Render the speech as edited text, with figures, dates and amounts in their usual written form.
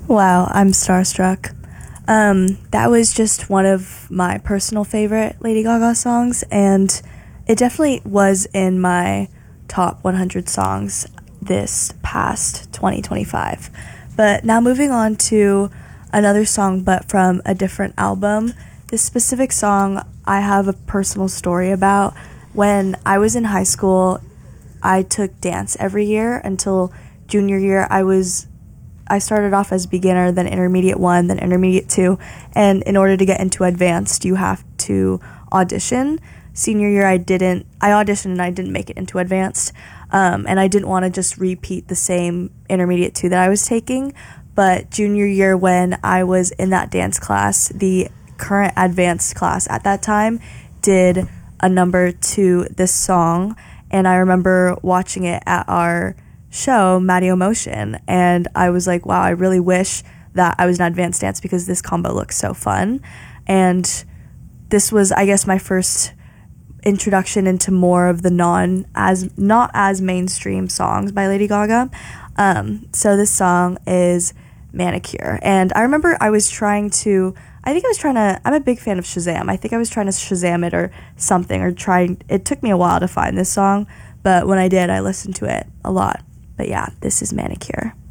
Wow, I'm starstruck. That was just one of my personal favorite Lady Gaga songs, and it definitely was in my top 100 songs this past 2025. But now moving on to another song, but from a different album. This specific song I have a personal story about. When I was in high school, I took dance every year until junior year. I started off as beginner, then intermediate 1, then intermediate 2, and in order to get into advanced, you have to audition. Senior year, I auditioned and I didn't make it into advanced, and I didn't want to just repeat the same intermediate 2 that I was taking, but junior year, when I was in that dance class, the current advanced class at that time did a number to this song, and I remember watching it at our show, Maddie Motion, and I was like, wow, I really wish that I was in advanced dance because this combo looks so fun. And this was, I guess, my first introduction into more of the not as mainstream songs by Lady Gaga. So this song is Manicure, and I remember I'm a big fan of Shazam. I think I was trying to Shazam it or something, it took me a while to find this song, but when I did, I listened to it a lot. But yeah, this is Manicure.